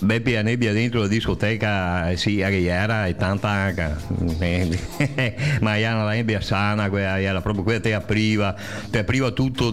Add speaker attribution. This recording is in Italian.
Speaker 1: Beppia nebbia dentro la discoteca, sì, era e tanta anche. Ma era una nebbia sana, era proprio quella che ti apriva tutto